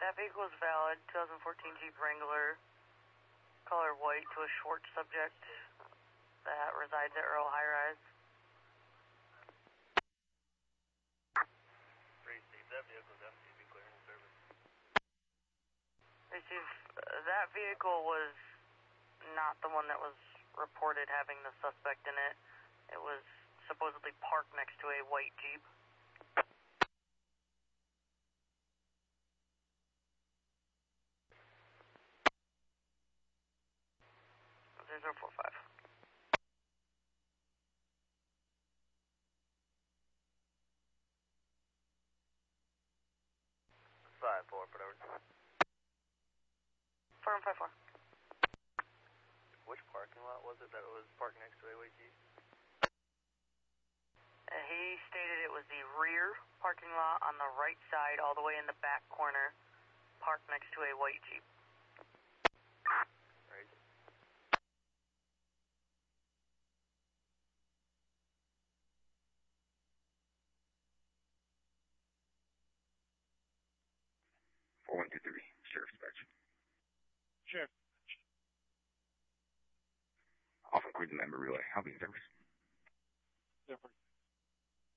That vehicle is valid. 2014 Jeep Wrangler, color white, to a Schwartz subject that resides at Earl High Rise. Receive. That vehicle is FTV clearing service. Receive. That vehicle was not the one that was reported having the suspect in it. It was supposedly parked next to a white Jeep. Zero 45. 5-4, whatever. 4-54. Which parking lot was it that was parked next to a white Jeep? He stated it was the rear parking lot on the right side, all the way in the back corner, parked next to a white Jeep. Right. Sheriff's Dispatch. Sheriff. Off include the member relay. How be in service? 042.